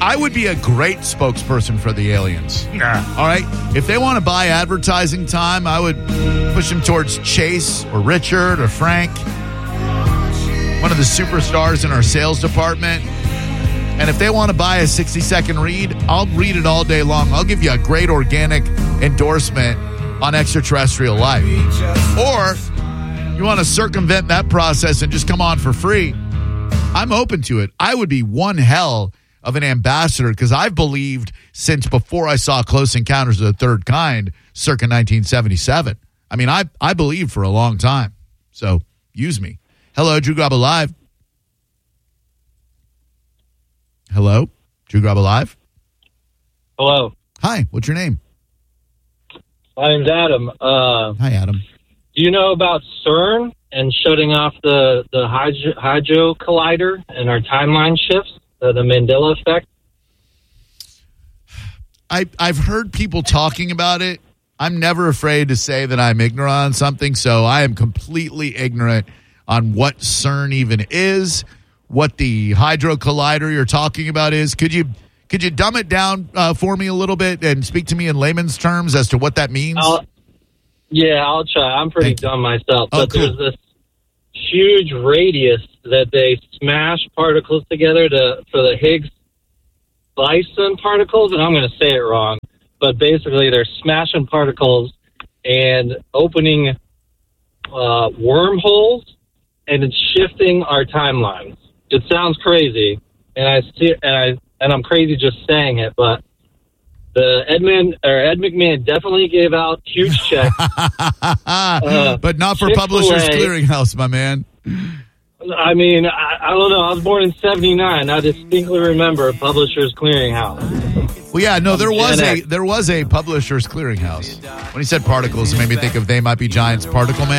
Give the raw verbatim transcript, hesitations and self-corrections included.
I would be a great spokesperson for the aliens. Nah. All right? If they want to buy advertising time, I would push them towards Chase or Richard or Frank, one of the superstars in our sales department. And if they want to buy a sixty-second read, I'll read it all day long. I'll give you a great organic endorsement on extraterrestrial life. Or you want to circumvent that process and just come on for free, I'm open to it. I would be one hell of an ambassador because I've believed since before I saw Close Encounters of the Third Kind circa nineteen seventy-seven. I mean, I I believed for a long time. So use me. Hello, Drew Grab Alive. Hello, Drew Grab Alive. Hello. Hi, what's your name? My name's Adam. Uh, Hi, Adam. do you know about CERN and shutting off the, the hydro, hydro collider and our timeline shifts, uh, the Mandela effect? I, I've heard people talking about it. I'm never afraid to say that I'm ignorant on something, so I am completely ignorant on what CERN even is, what the hydro collider you're talking about is. Could you could you dumb it down uh, for me a little bit and speak to me in layman's terms as to what that means? I'll, yeah, I'll try. I'm pretty Thank you. dumb myself. Oh, but cool. there's this huge radius that they smash particles together to for the Higgs boson particles, and I'm going to say it wrong, but basically they're smashing particles and opening uh, wormholes, and it's shifting our timelines. It sounds crazy, and I see, and I and I'm crazy just saying it, but the Edmund or Ed McMahon definitely gave out huge checks, uh, but not for Chick-fil-A. Publishers Clearinghouse, my man. I mean, I, I don't know. I was born in seventy-nine. I distinctly remember Publishers Clearinghouse. Well, yeah, no, there was Gen a X. there was a Publishers Clearinghouse. When he said particles, it made me think of They Might Be Giants, Particle Man.